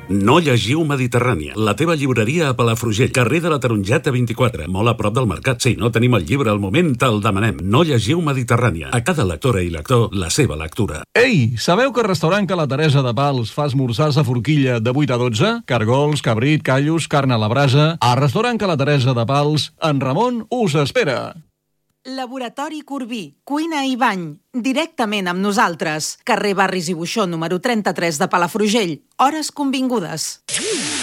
No llegiu Mediterrània, la teva llibreria a Palafrugell, carrer de la Tarongeta 24, molt a prop del mercat. Si no tenim el llibre al moment, te'l demanem. No llegiu Mediterrània. A cada lectora i lector, la seva lectura. Ei, sabeu que el restaurant Ca la Teresa de Pals fa esmorzars a forquilla de 8 a 12? Cargols, cabrit, callos, carn a la brasa... Al restaurant Ca la Teresa de Pals, en Ramon us espera. Laboratori Corbí, cuina i bany, directament amb nosaltres. Carrer Barris i Buixó, número 33 de Palafrugell. Hores convingudes.